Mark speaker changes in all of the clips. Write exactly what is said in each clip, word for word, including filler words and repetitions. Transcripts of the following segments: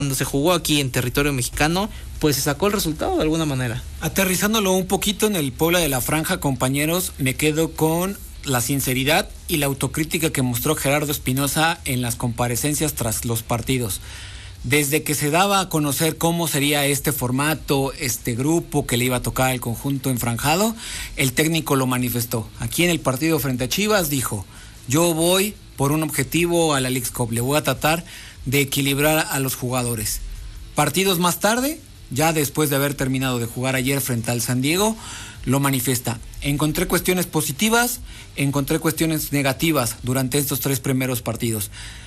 Speaker 1: cuando se jugó aquí en territorio mexicano, pues se sacó el resultado de alguna manera.
Speaker 2: Aterrizándolo un poquito en el Puebla de la Franja, compañeros, me quedo con la sinceridad y la autocrítica que mostró Gerardo Espinoza en las comparecencias tras los partidos. Desde que se daba a conocer cómo sería este formato, este grupo que le iba a tocar al conjunto enfranjado, el técnico lo manifestó. Aquí en el partido frente a Chivas dijo: yo voy por un objetivo a la Leagues Cup, le voy a tratar de equilibrar a los jugadores. Partidos más tarde, ya después de haber terminado de jugar ayer frente al San Diego, lo manifiesta. Encontré cuestiones positivas, encontré cuestiones negativas durante estos tres primeros partidos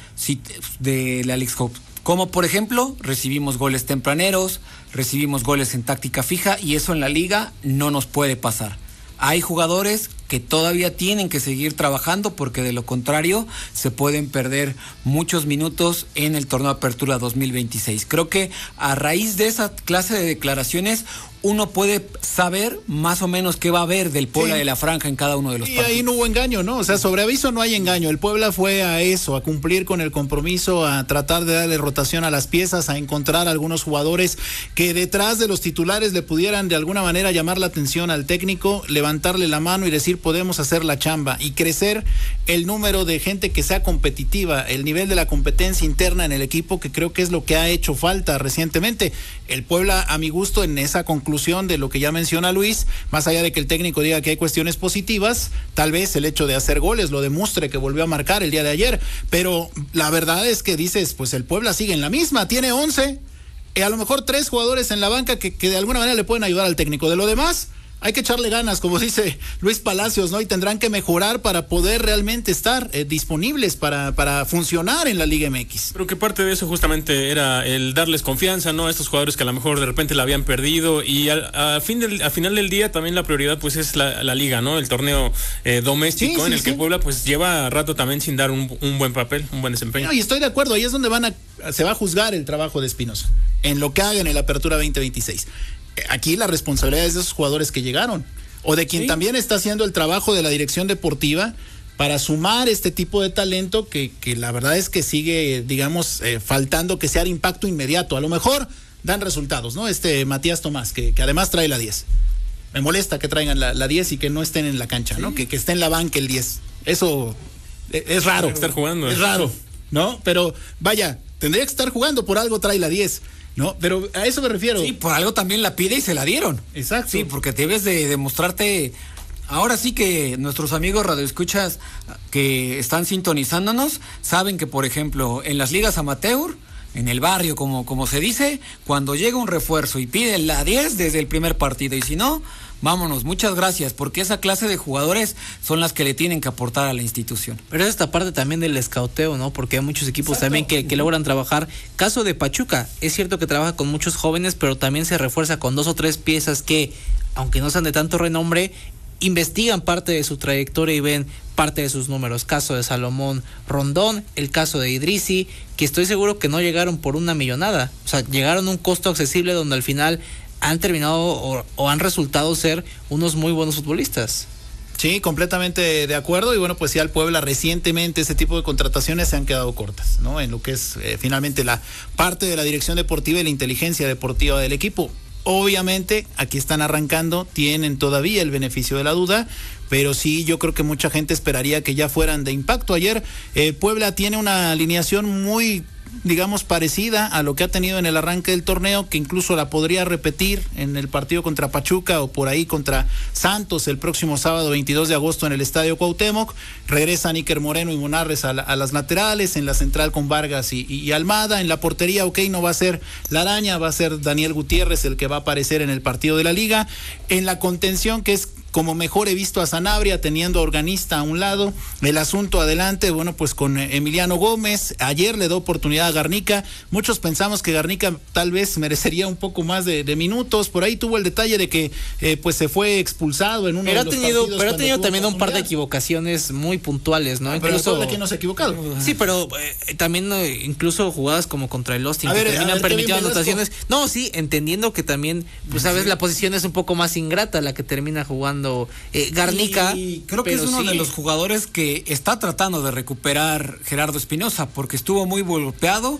Speaker 2: de la Leagues Cup. Como por ejemplo, recibimos goles tempraneros, recibimos goles en táctica fija, y eso en la liga no nos puede pasar. Hay jugadores que todavía tienen que seguir trabajando, porque de lo contrario se pueden perder muchos minutos en el torneo Apertura dos mil veintiséis. Creo que a raíz de esa clase de declaraciones uno puede saber más o menos qué va a haber del Puebla sí. de la Franja en cada uno de los
Speaker 3: y
Speaker 2: partidos.
Speaker 3: Y ahí no hubo engaño, ¿no? O sea, sobre aviso no hay engaño. El Puebla fue a eso, a cumplir con el compromiso, a tratar de darle rotación a las piezas, a encontrar algunos jugadores que detrás de los titulares le pudieran de alguna manera llamar la atención al técnico, levantarle la mano y decir: podemos hacer la chamba, y crecer el número de gente que sea competitiva, el nivel de la competencia interna en el equipo, que creo que es lo que ha hecho falta recientemente. El Puebla, a mi gusto, en esa conclusión de lo que ya menciona Luis, más allá de que el técnico diga que hay cuestiones positivas, tal vez el hecho de hacer goles lo demuestre, que volvió a marcar el día de ayer, pero la verdad es que dices, pues el Puebla sigue en la misma, tiene once, y a lo mejor tres jugadores en la banca que, que de alguna manera le pueden ayudar al técnico. De lo demás, hay que echarle ganas, como dice Luis Palacios, ¿no? Y tendrán que mejorar para poder realmente estar eh, disponibles para, para funcionar en la Liga M X.
Speaker 4: Pero que parte de eso justamente era el darles confianza, ¿no? A estos jugadores que a lo mejor de repente la habían perdido, y al, al, fin del, al final del día también la prioridad pues es la, la Liga, ¿no? El torneo eh, doméstico, sí, sí, en el sí. que Puebla pues lleva rato también sin dar un, un buen papel, un buen desempeño.
Speaker 3: No, y estoy de acuerdo, ahí es donde van a, se va a juzgar el trabajo de Espinoza, en lo que haga en el Apertura veinte veintiséis. Aquí la responsabilidad es de esos jugadores que llegaron, o de quien sí. también está haciendo el trabajo de la dirección deportiva para sumar este tipo de talento que, que la verdad es que sigue, digamos, eh, faltando que sea de impacto inmediato. A lo mejor dan resultados, ¿no? Este Matías Tomás, que, que además trae la diez. Me molesta que traigan la, la diez y que no estén en la cancha, sí. ¿no? Que, que esté en la banca el diez. Eso es, es raro.
Speaker 4: Estar jugando.
Speaker 3: Es raro, ¿no? Pero vaya, tendría que estar jugando, por algo trae la diez. No, pero a eso me refiero.
Speaker 2: Sí, por algo también la pide y se la dieron.
Speaker 3: Exacto.
Speaker 2: Sí, porque debes de demostrarte. Ahora sí que nuestros amigos radioescuchas que están sintonizándonos saben que, por ejemplo, en las ligas amateur, en el barrio, como, como se dice, cuando llega un refuerzo y pide la diez desde el primer partido, y si no, vámonos, muchas gracias, porque esa clase de jugadores son las que le tienen que aportar a la institución.
Speaker 1: Pero es esta parte también del escauteo, ¿no? Porque hay muchos equipos Exacto. también que, que logran trabajar. Caso de Pachuca, es cierto que trabaja con muchos jóvenes, pero también se refuerza con dos o tres piezas que, aunque no sean de tanto renombre, investigan parte de su trayectoria y ven parte de sus números. Caso de Salomón Rondón, el caso de Idrissi, que estoy seguro que no llegaron por una millonada, o sea, llegaron a un costo accesible donde al final han terminado o, o han resultado ser unos muy buenos futbolistas.
Speaker 3: Sí, completamente de acuerdo, y bueno, pues sí, al Puebla recientemente ese tipo de contrataciones se han quedado cortas, ¿no? En lo que es eh, finalmente la parte de la dirección deportiva y la inteligencia deportiva del equipo. Obviamente, aquí están arrancando, tienen todavía el beneficio de la duda, pero sí, yo creo que mucha gente esperaría que ya fueran de impacto. Ayer, eh, Puebla tiene una alineación muy, digamos, parecida a lo que ha tenido en el arranque del torneo, que incluso la podría repetir en el partido contra Pachuca o por ahí contra Santos el próximo sábado veintidós de agosto en el Estadio Cuauhtémoc. Regresan Iker Moreno y Munarres a, la, a las laterales, en la central con Vargas y, y, y Almada. En la portería, ok, no va a ser La Araña, va a ser Daniel Gutiérrez el que va a aparecer en el partido de la Liga. En la contención, que es como mejor he visto a Sanabria, teniendo a Organista a un lado, el asunto adelante, bueno, pues con Emiliano Gómez. Ayer le dio oportunidad a Garnica, muchos pensamos que Garnica tal vez merecería un poco más de, de minutos, por ahí tuvo el detalle de que eh, pues se fue expulsado en uno
Speaker 1: pero
Speaker 3: de los
Speaker 1: tenido,
Speaker 3: partidos.
Speaker 1: Pero ha tenido también un par de equivocaciones muy puntuales, ¿no?
Speaker 3: Ah,
Speaker 1: incluso
Speaker 3: pero aquí no se ha equivocado.
Speaker 1: Sí, pero eh, también eh, incluso jugadas como contra el Austin,
Speaker 3: a
Speaker 1: que
Speaker 3: ver,
Speaker 1: terminan
Speaker 3: ver,
Speaker 1: permitiendo anotaciones. No, sí, entendiendo que también, pues sabes, sí. La posición es un poco más ingrata la que termina jugando eh, Garnica.
Speaker 2: Y creo que es uno sí. de los jugadores que está tratando de recuperar Gerardo Espinoza, porque estuvo muy golpeado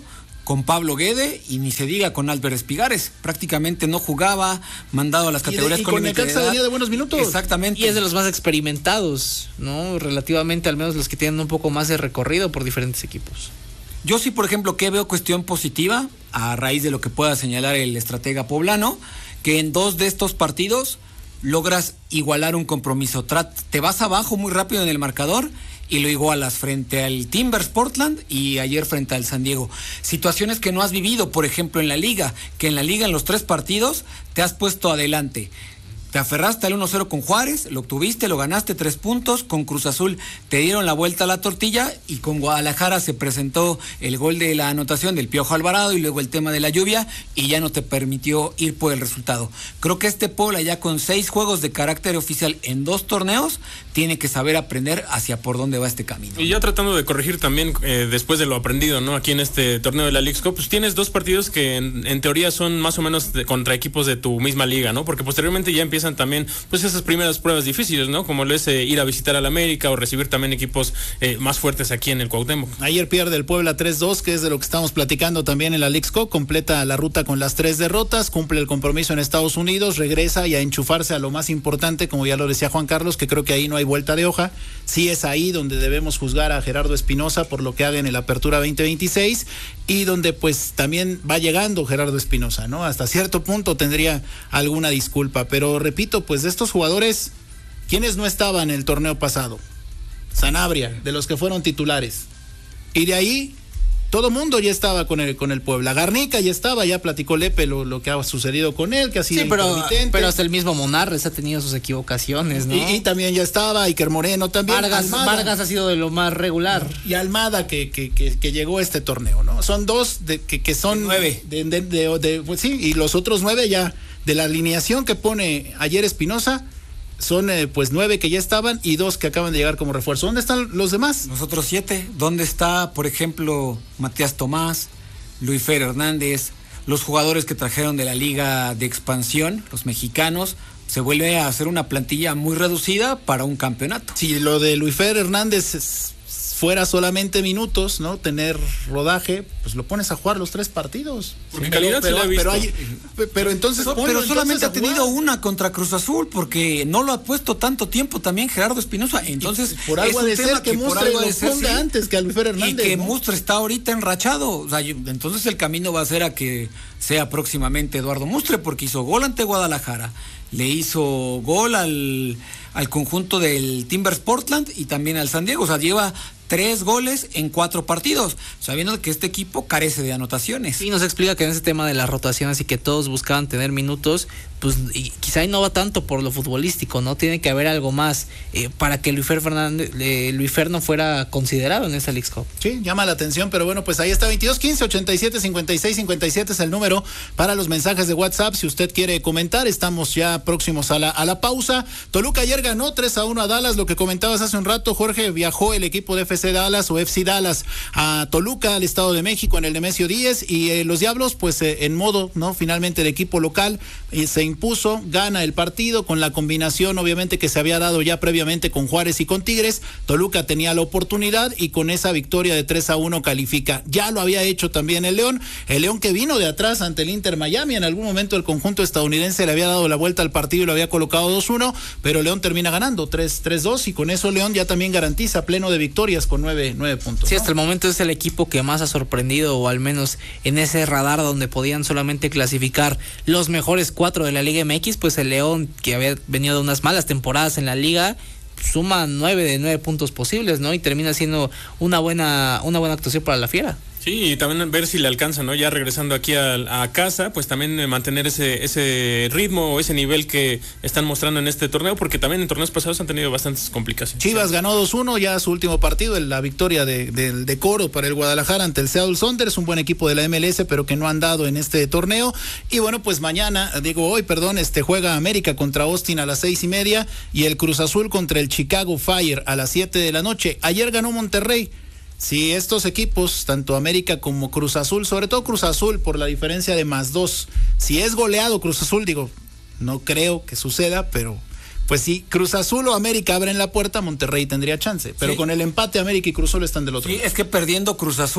Speaker 2: con Pablo Guede y ni se diga con Álvaro Espigares. Prácticamente no jugaba, mandado a las categorías
Speaker 3: y, de, y
Speaker 2: con,
Speaker 3: con Necaxa venía de buenos minutos.
Speaker 2: Exactamente.
Speaker 1: Y es de los más experimentados, ¿no? Relativamente, al menos los que tienen un poco más de recorrido por diferentes equipos.
Speaker 2: Yo sí, por ejemplo, que veo cuestión positiva a raíz de lo que pueda señalar el estratega poblano, que en dos de estos partidos logras igualar un compromiso. Te vas abajo muy rápido en el marcador y lo igualas frente al Timbers Portland y ayer frente al San Diego. Situaciones que no has vivido, por ejemplo, en la liga, que en la liga en los tres partidos te has puesto adelante. Te aferraste al uno cero con Juárez, lo obtuviste, lo ganaste tres puntos, con Cruz Azul te dieron la vuelta a la tortilla y con Guadalajara se presentó el gol de la anotación del Piojo Alvarado y luego el tema de la lluvia y ya no te permitió ir por el resultado. Creo que este Puebla ya con seis juegos de carácter oficial en dos torneos tiene que saber aprender hacia por dónde va este camino.
Speaker 4: Y ya tratando de corregir también eh, después de lo aprendido, ¿no? Aquí en este torneo de la Leagues Cup, pues tienes dos partidos que en, en teoría son más o menos de, contra equipos de tu misma liga, ¿no? Porque posteriormente ya empiezan también pues esas primeras pruebas difíciles, ¿no? Como lo es eh, ir a visitar al América o recibir también equipos eh, más fuertes aquí en el Cuauhtémoc.
Speaker 3: Ayer pierde el Puebla tres dos, que es de lo que estamos platicando también en la Leagues Cup, completa la ruta con las tres derrotas, cumple el compromiso en Estados Unidos, regresa y a enchufarse a lo más importante, como ya lo decía Juan Carlos, que creo que ahí no hay vuelta de hoja. Sí es ahí donde debemos juzgar a Gerardo Espinosa por lo que haga en el Apertura veinte veintiséis y donde pues también va llegando Gerardo Espinosa, ¿no? Hasta cierto punto tendría alguna disculpa, pero repito, pues de estos jugadores, ¿quiénes no estaban en el torneo pasado? Sanabria, de los que fueron titulares. Y de ahí, todo mundo ya estaba con el, con el Puebla. Garnica ya estaba, ya platicó Lepe lo, lo que ha sucedido con él, que ha sido
Speaker 1: sí, pero, pero hasta el mismo Monarres ha tenido sus equivocaciones, ¿no?
Speaker 3: Y, y también ya estaba, Iker Moreno también.
Speaker 1: Vargas, Vargas ha sido de lo más regular.
Speaker 3: Y Almada que, que, que, que llegó a este torneo, ¿no? Son dos de, que, que son...
Speaker 2: Nueve.
Speaker 3: De, de, de, de, de, pues sí, y los otros nueve ya, de la alineación que pone ayer Espinosa, son eh, pues nueve que ya estaban y dos que acaban de llegar como refuerzo. ¿Dónde están los demás?
Speaker 2: Los otros siete. ¿Dónde está, por ejemplo, Matías Tomás, Luifer Hernández, los jugadores que trajeron de la Liga de Expansión, los mexicanos? Se vuelve a hacer una plantilla muy reducida para un campeonato.
Speaker 3: Si lo de Luifer Hernández es, fuera solamente minutos, ¿no? Tener rodaje, pues lo pones a jugar los tres partidos.
Speaker 4: Porque calidad
Speaker 3: pero,
Speaker 4: se la ha visto.
Speaker 3: Pero, hay, pero entonces
Speaker 2: Pero,
Speaker 3: ponlo,
Speaker 2: pero solamente
Speaker 3: entonces
Speaker 2: ha tenido una contra Cruz Azul porque no lo ha puesto tanto tiempo también Gerardo Espinosa. Entonces,
Speaker 3: por algo
Speaker 2: es
Speaker 3: de
Speaker 2: un
Speaker 3: ser
Speaker 2: tema
Speaker 3: que, que Mustre lo
Speaker 2: ser,
Speaker 3: ponga
Speaker 2: sí,
Speaker 3: antes que a Luifer Hernández.
Speaker 2: Y que
Speaker 3: ¿no?
Speaker 2: Mustre está ahorita enrachado. O sea, yo, entonces el camino va a ser a que sea próximamente Eduardo Mustre porque hizo gol ante Guadalajara. Le hizo gol al, al conjunto del Timbers Portland y también al San Diego. O sea, lleva tres goles en cuatro partidos, sabiendo que este equipo carece de anotaciones.
Speaker 1: Sí, nos explica que en ese tema de las rotaciones y que todos buscaban tener minutos, pues y quizá ahí no va tanto por lo futbolístico, ¿no? Tiene que haber algo más eh, para que Luifer Fernández, eh, Luifer no fuera considerado en esta Leagues Cup.
Speaker 3: Sí, llama la atención, pero bueno, pues ahí está, veintidós quince ochenta y siete cincuenta y seis cincuenta y siete es el número para los mensajes de WhatsApp, si usted quiere comentar. Estamos ya próximos a la, a la pausa. Toluca ayer ganó tres a uno a Dallas, lo que comentabas hace un rato, Jorge, viajó el equipo de F C Dallas o F C Dallas a Toluca, al Estado de México, en el Nemesio Díez, y eh, los Diablos, pues eh, en modo, ¿no? Finalmente el equipo local eh, se impuso, gana el partido con la combinación, obviamente, que se había dado ya previamente con Juárez y con Tigres. Toluca tenía la oportunidad y con esa victoria de tres a uno califica. Ya lo había hecho también el León, el León que vino de atrás ante el Inter Miami. En algún momento el conjunto estadounidense le había dado la vuelta al partido y lo había colocado dos uno, pero León termina ganando tres dos y con eso León ya también garantiza pleno de victorias con nueve, nueve puntos.
Speaker 1: Sí,
Speaker 3: ¿no?
Speaker 1: hasta el momento es el equipo que más ha sorprendido, o al menos en ese radar donde podían solamente clasificar los mejores cuatro de la Liga M X, pues el León, que había venido de unas malas temporadas en la liga, suma nueve de nueve puntos posibles, ¿no? Y termina siendo una buena, una buena actuación para la Fiera.
Speaker 4: Sí, y también ver si le alcanza, ¿no? Ya regresando aquí a, a casa, pues también eh, mantener ese ese ritmo o ese nivel que están mostrando en este torneo, porque también en torneos pasados han tenido bastantes complicaciones.
Speaker 3: Chivas ganó dos uno, ya su último partido, la victoria de, de, de Coro para el Guadalajara ante el Seattle Sounders, un buen equipo de la M L S, pero que no han dado en este torneo. Y bueno, pues mañana, digo hoy, perdón, este juega América contra Austin a las seis y media y el Cruz Azul contra el Chicago Fire a las siete de la noche. Ayer ganó Monterrey. Si estos equipos, tanto América como Cruz Azul, sobre todo Cruz Azul por la diferencia de más dos, si es goleado Cruz Azul, digo, no creo que suceda, pero pues si Cruz Azul o América abren la puerta, Monterrey tendría chance, pero sí, con el empate América y Cruz Azul están del otro
Speaker 2: sí,
Speaker 3: lado.
Speaker 2: Es que perdiendo Cruz Azul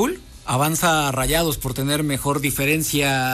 Speaker 2: Avanza Rayados por tener mejor diferencia